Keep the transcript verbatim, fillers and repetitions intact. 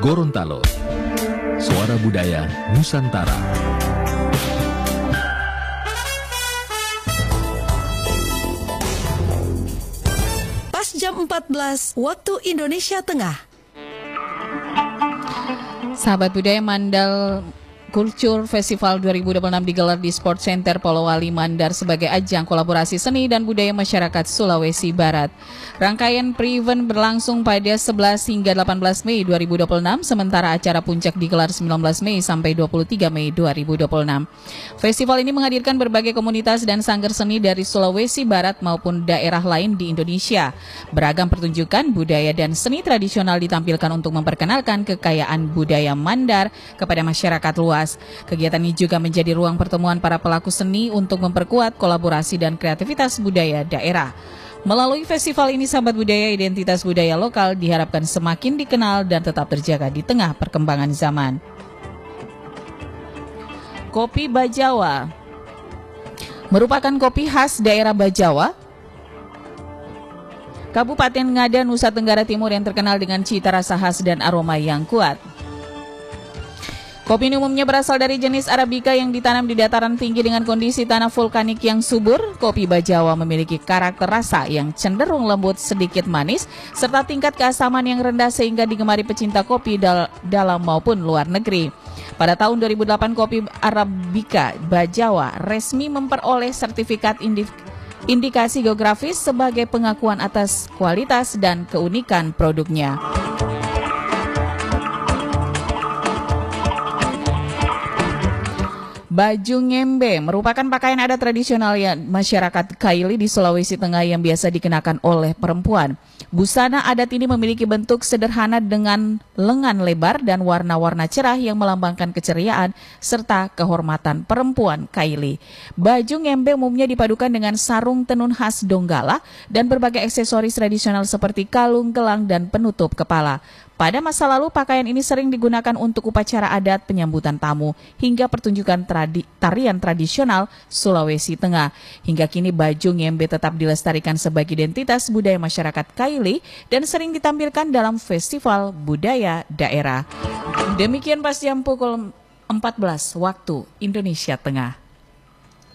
Gorontalo, Suara Budaya Nusantara. Pas jam empat belas waktu Indonesia Tengah. Sahabat budaya, Mandal Culture Festival dua ribu dua puluh enam digelar di Sport Center Polowali Mandar sebagai ajang kolaborasi seni dan budaya masyarakat Sulawesi Barat. Rangkaian pre-event berlangsung pada sebelas hingga delapan belas Mei dua ribu dua puluh enam, sementara acara puncak digelar sembilan belas Mei sampai dua puluh tiga Mei dua ribu dua puluh enam. Festival ini menghadirkan berbagai komunitas dan sanggar seni dari Sulawesi Barat maupun daerah lain di Indonesia. Beragam pertunjukan budaya dan seni tradisional ditampilkan untuk memperkenalkan kekayaan budaya Mandar kepada masyarakat luas. Kegiatan ini juga menjadi ruang pertemuan para pelaku seni untuk memperkuat kolaborasi dan kreativitas budaya daerah. Melalui festival ini, sahabat budaya, identitas budaya lokal diharapkan semakin dikenal dan tetap terjaga di tengah perkembangan zaman. Kopi Bajawa merupakan kopi khas daerah Bajawa, Kabupaten Ngada, Nusa Tenggara Timur yang terkenal dengan cita rasa khas dan aroma yang kuat. Kopi ini umumnya berasal dari jenis Arabica yang ditanam di dataran tinggi dengan kondisi tanah vulkanik yang subur. Kopi Bajawa memiliki karakter rasa yang cenderung lembut, sedikit manis, serta tingkat keasaman yang rendah sehingga digemari pecinta kopi dal- dalam maupun luar negeri. Pada tahun dua ribu delapan, kopi Arabica Bajawa resmi memperoleh sertifikat indi- indikasi geografis sebagai pengakuan atas kualitas dan keunikan produknya. Baju ngembe merupakan pakaian adat tradisional yang masyarakat Kaili di Sulawesi Tengah yang biasa dikenakan oleh perempuan. Busana adat ini memiliki bentuk sederhana dengan lengan lebar dan warna-warna cerah yang melambangkan keceriaan serta kehormatan perempuan Kaili. Baju ngembe umumnya dipadukan dengan sarung tenun khas Donggala dan berbagai aksesoris tradisional seperti kalung, gelang, dan penutup kepala. Pada masa lalu, pakaian ini sering digunakan untuk upacara adat, penyambutan tamu, hingga pertunjukan tradi- tarian tradisional Sulawesi Tengah. Hingga kini baju ngembe tetap dilestarikan sebagai identitas budaya masyarakat Kaili dan sering ditampilkan dalam festival budaya daerah. Demikian pas jam pukul empat belas waktu Indonesia Tengah.